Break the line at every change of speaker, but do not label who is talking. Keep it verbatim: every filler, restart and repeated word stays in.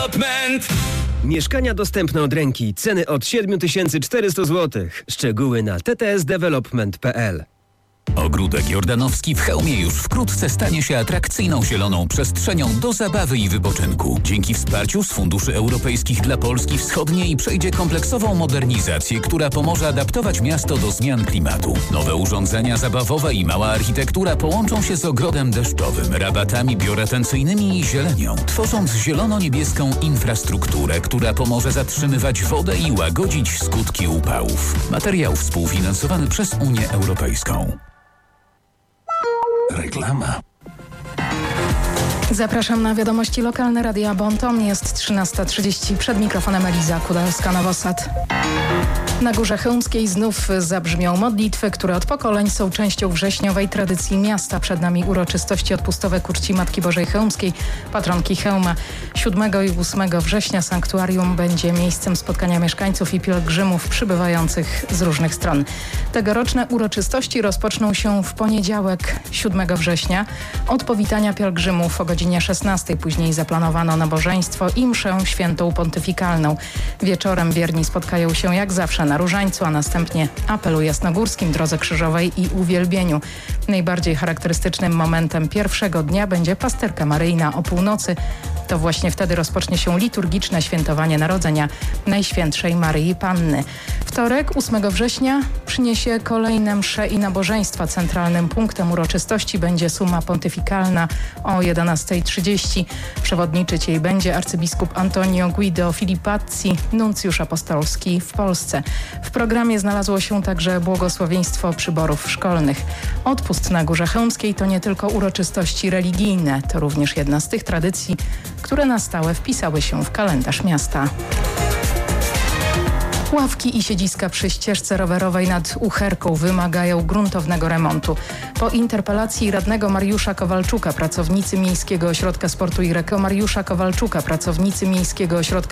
Development.
Mieszkania dostępne od ręki. Ceny od siedem tysięcy czterysta złotych. Szczegóły na t t s development kropka p l.
Ogródek Jordanowski w Chełmie już wkrótce stanie się atrakcyjną zieloną przestrzenią do zabawy i wypoczynku. Dzięki wsparciu z funduszy europejskich dla Polski Wschodniej przejdzie kompleksową modernizację, która pomoże adaptować miasto do zmian klimatu. Nowe urządzenia zabawowe i mała architektura połączą się z ogrodem deszczowym, rabatami bioretencyjnymi i zielenią, tworząc zielono-niebieską infrastrukturę, która pomoże zatrzymywać wodę i łagodzić skutki upałów. Materiał współfinansowany przez Unię Europejską. Reklama.
Zapraszam na wiadomości lokalne Radia Bonton. Jest trzynasta trzydzieści. Przed mikrofonem Eliza Kudalska-Nowosad. Na Górze Chełmskiej znów zabrzmią modlitwy, które od pokoleń są częścią wrześniowej tradycji miasta. Przed nami uroczystości odpustowe ku czci Matki Bożej Chełmskiej, patronki Chełma. siódmego i ósmego września sanktuarium będzie miejscem spotkania mieszkańców i pielgrzymów przybywających z różnych stron. Tegoroczne uroczystości rozpoczną się w poniedziałek, siódmego września, od powitania pielgrzymów o godzinie szesnastej. Później zaplanowano nabożeństwo i mszę świętą pontyfikalną. Wieczorem wierni spotkają się jak zawsze na Różańcu, a następnie apelu jasnogórskim, drodze krzyżowej i uwielbieniu. Najbardziej charakterystycznym momentem pierwszego dnia będzie pasterka maryjna o północy. To właśnie wtedy rozpocznie się liturgiczne świętowanie Narodzenia Najświętszej Maryi Panny. Wtorek, ósmego września, przyniesie kolejne msze i nabożeństwa. Centralnym punktem uroczystości będzie summa pontyfikalna o jedenastej trzydzieści. Przewodniczyć jej będzie arcybiskup Antonio Guido Filippazzi, nuncjusz apostolski w Polsce. W programie znalazło się także błogosławieństwo przyborów szkolnych. Odpust na Górze Chełmskiej to nie tylko uroczystości religijne, to również jedna z tych tradycji, które na stałe wpisały się w kalendarz miasta. Ławki i siedziska przy ścieżce rowerowej nad Ucherką wymagają gruntownego remontu. Po interpelacji radnego Mariusza Kowalczuka, pracownicy Miejskiego Ośrodka Sportu i Rekreacji Mariusza Kowalczuka, pracownicy Miejskiego Ośrodka